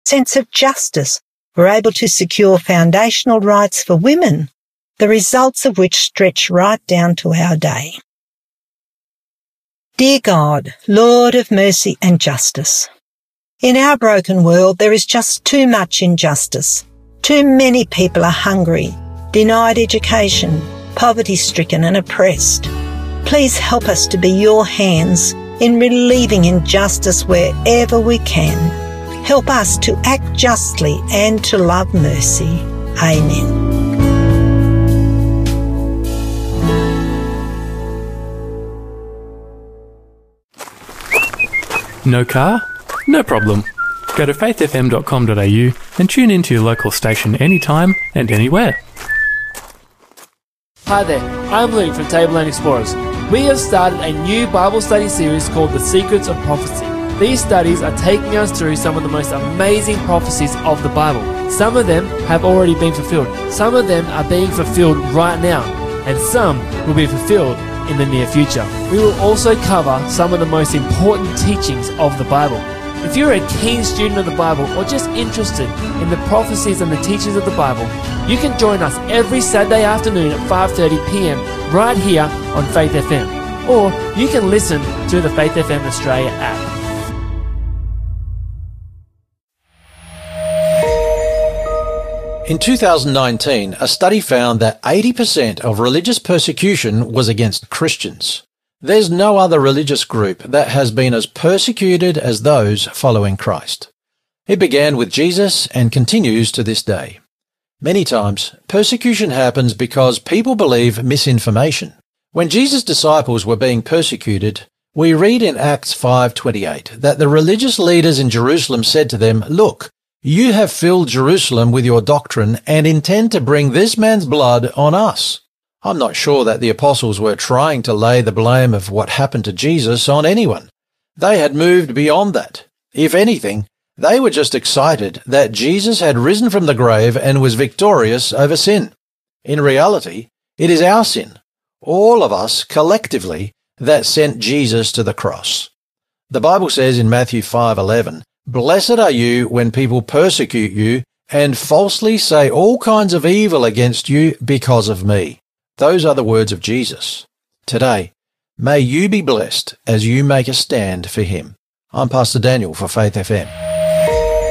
sense of justice, we're able to secure foundational rights for women, the results of which stretch right down to our day. Dear God, Lord of mercy and justice, in our broken world there is just too much injustice. Too many people are hungry, denied education, poverty-stricken and oppressed. Please help us to be your hands in relieving injustice wherever we can. Help us to act justly and to love mercy. Amen. No car? No problem. Go to faithfm.com.au and tune into your local station anytime and anywhere. Hi there, I'm Luke from Tableland Explorers. We have started a new Bible study series called The Secrets of Prophecy. These studies are taking us through some of the most amazing prophecies of the Bible. Some of them have already been fulfilled. Some of them are being fulfilled right now. And some will be fulfilled in the near future. We will also cover some of the most important teachings of the Bible. If you're a keen student of the Bible or just interested in the prophecies and the teachings of the Bible, you can join us every Saturday afternoon at 5:30 p.m. right here on Faith FM. Or you can listen to the Faith FM Australia app. In 2019, a study found that 80% of religious persecution was against Christians. There's no other religious group that has been as persecuted as those following Christ. It began with Jesus and continues to this day. Many times, persecution happens because people believe misinformation. When Jesus' disciples were being persecuted, we read in Acts 5:28 that the religious leaders in Jerusalem said to them, "Look, you have filled Jerusalem with your doctrine and intend to bring this man's blood on us." I'm not sure that the apostles were trying to lay the blame of what happened to Jesus on anyone. They had moved beyond that. If anything, they were just excited that Jesus had risen from the grave and was victorious over sin. In reality, it is our sin, all of us collectively, that sent Jesus to the cross. The Bible says in Matthew 5:11, "Blessed are you when people persecute you and falsely say all kinds of evil against you because of me." Those are the words of Jesus. Today, may you be blessed as you make a stand for him. I'm Pastor Daniel for Faith FM.